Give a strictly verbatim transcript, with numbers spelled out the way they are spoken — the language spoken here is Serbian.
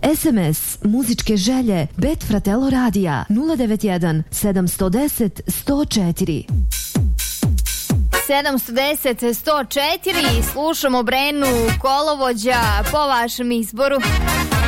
S M S muzičke želje Bet Fratello Radija nula devet jedan sedam jedan nula jedan sto četiri. sedam jedan nula sto četiri. Slušamo Brenu Kolovođa po vašem izboru.